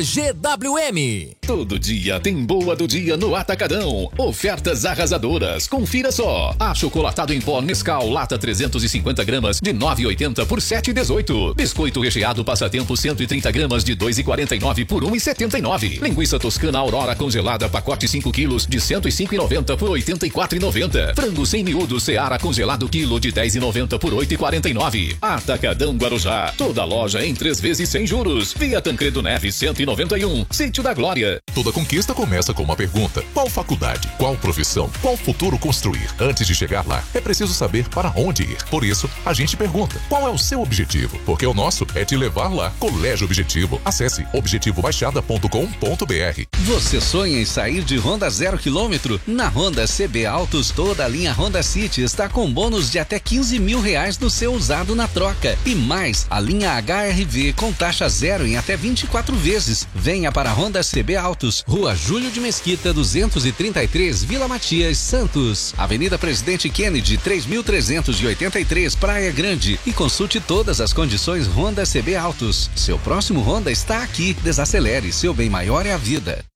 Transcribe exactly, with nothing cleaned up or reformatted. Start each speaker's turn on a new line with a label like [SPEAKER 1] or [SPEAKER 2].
[SPEAKER 1] G W M.
[SPEAKER 2] Todo dia tem boa do dia no Atacadão. Ofertas arrasadoras. Confira só. Achocolatado em pó Nescau, lata trezentos e cinquenta gramas, de nove e oitenta por sete e dezoito. Biscoito recheado Passatempo cento e trinta gramas, de dois e quarenta e nove por um e setenta e nove. Linguiça toscana Aurora congelada, pacote cinco quilos, de cento e cinco e noventa por oitenta e quatro e noventa. Frango sem miúdo Seara congelado quilo, de dez e noventa por oito e quarenta e nove. Atacadão Guarujá. Toda loja em três vezes sem juros. Via Tancredo Neves cento e noventa e um. Sítio da Glória.
[SPEAKER 3] Toda conquista começa com uma pergunta: qual faculdade, qual profissão, qual futuro construir? Antes de chegar lá, é preciso saber para onde ir. Por isso, a gente pergunta: qual é o seu objetivo? Porque o nosso é te levar lá. Colégio Objetivo. Acesse objetivo baixada ponto com ponto br.
[SPEAKER 4] Você sonha em sair de Honda zero quilômetro? Na Honda C B Autos, toda a linha Honda City está com bônus de até quinze mil reais no seu usado na troca. E mais, a linha H R V com taxa zero em até vinte e quatro vezes. Venha para a Honda C B Autos, Rua Júlio de Mesquita, duzentos e trinta e três, Vila Matias, Santos. Avenida Presidente Kennedy, três mil trezentos e oitenta e três, Praia Grande. E consulte todas as condições Honda C B Autos. Seu próximo Honda está aqui. Desacelere, seu bem maior é a vida.